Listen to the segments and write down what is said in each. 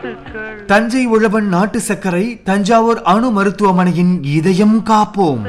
தஞ்சை உழவன் நாட்டு சர்க்கரை, தஞ்சாவூர் அணு மருத்துவமனையின் இதயம் காப்போம்.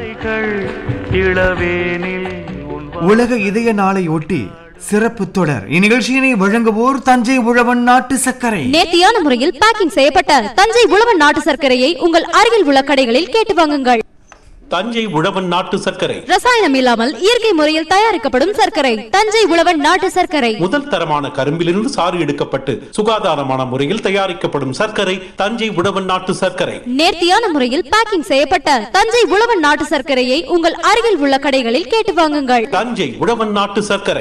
உலக இதய நாளை ஒட்டி சிறப்பு தொடர். இந்நிகழ்ச்சியினை வழங்குவோர் தஞ்சை உழவன் நாட்டு சர்க்கரை. நேர்த்தியான முறையில் பேக்கிங் செய்யப்பட்ட தஞ்சை உழவன் நாட்டு சர்க்கரையை உங்கள் அருகில் உள்ள கடைகளில் கேட்டு வாங்குங்கள். தஞ்சை உழவன் நாட்டு சர்க்கரை ரசாயனம் இல்லாமல் இயற்கை முறையில் தயாரிக்கப்படும் சர்க்கரை. தஞ்சை உழவன் நாட்டு சர்க்கரை. முதல் தரமான கரும்பிலிருந்து சாறு எடுக்கப்பட்டு சுகாதாரமான முறையில் தயாரிக்கப்படும் சர்க்கரை தஞ்சை உழவன் நாட்டு சர்க்கரை. நேர்த்தியான முறையில் பேக்கிங் செய்யப்பட்ட தஞ்சை உழவன் நாட்டு சர்க்கரையை உங்கள் அருகில் உள்ள கடைகளில் கேட்டு வாங்குங்கள். தஞ்சை உழவன் நாட்டு சர்க்கரை.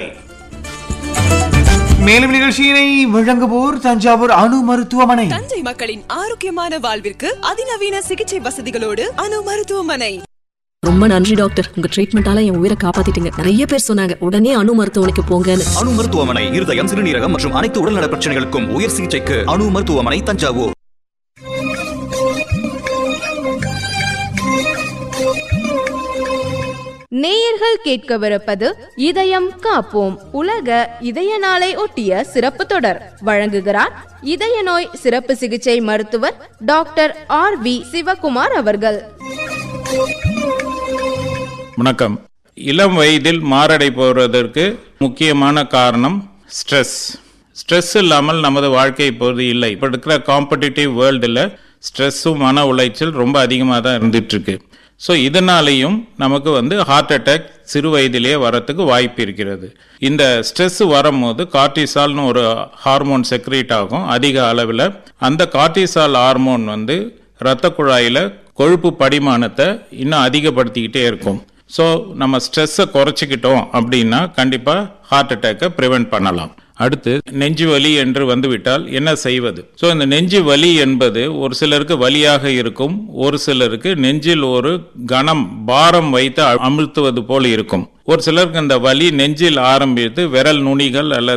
மேலும் நிகழ்ச்சியினை வழங்குவோர் தஞ்சாவூர் அணு மருத்துவமனை. தஞ்சை மக்களின் ஆரோக்கியமான வாழ்விற்கு அதிநவீன சிகிச்சை வசதிகளோடு அணு மருத்துவமனை. ரொம்ப நன்றி டாக்டர், உங்க ட்ரீட்மெண்டால என் உயிரை காப்பாத்திட்டீங்க. நிறைய பேர் சொன்னாங்க உடனே அணு மருத்துவமனைக்கு போங்கன்னு. அணு மருத்துவமனை இருதயம், சிறுநீரகம் மற்றும் அனைத்து உடல்நல பிரச்சனைகளுக்கும் உயர் சிகிச்சைக்கு அணு மருத்துவமனை, தஞ்சாவூர். நேயர்கள் கேட்கவிருப்பது இதயம் காப்போம், உலக இதய நாளை ஒட்டிய சிறப்பு தொடர். வழங்குகிறார் இதய நோய் சிறப்பு சிகிச்சை மருத்துவர் டாக்டர் RV சிவகுமார் அவர்கள். வணக்கம். இளம் வயதில் மாரடை போவதற்கு முக்கியமான காரணம் ஸ்ட்ரெஸ். ஸ்ட்ரெஸ் இல்லாமல் நமது வாழ்க்கை இப்போது இல்லை. இப்போ இருக்கிற காம்படிட்டிவ் வேர்ல்டில் ஸ்ட்ரெஸ்ஸும் மன உளைச்சல் ரொம்ப அதிகமாக தான் இருந்துகிட்ருக்கு. ஸோ இதனாலேயும் நமக்கு ஹார்ட் அட்டாக் சிறு வயதிலேயே வரத்துக்கு வாய்ப்பு இருக்கிறது. இந்த ஸ்ட்ரெஸ் வரும்போது கார்டிசால்னு ஒரு ஹார்மோன் செக்ரேட் ஆகும் அதிக அளவில். அந்த கார்டிசால் ஹார்மோன் இரத்த குழாயில் கொழுப்பு படிமானத்தை இன்னும் அதிகப்படுத்திக்கிட்டே இருக்கும். ஸோ நம்ம ஸ்ட்ரெஸ்ஸை குறைச்சிக்கிட்டோம் அப்படின்னா கண்டிப்பாக ஹார்ட் அட்டாக்கை ப்ரிவென்ட் பண்ணலாம். அடுத்து நெஞ்சு வலி என்று வந்துவிட்டால் என்ன செய்வது? ஸோ இந்த நெஞ்சு வலி என்பது ஒரு சிலருக்கு வலியாக இருக்கும், ஒரு சிலருக்கு நெஞ்சில் ஒரு கனம் பாரம் வைத்து அமிழ்த்துவது போல் இருக்கும். ஒரு சிலருக்கு இந்த வலி நெஞ்சில் ஆரம்பித்து விரல் நுனிகள் அல்லது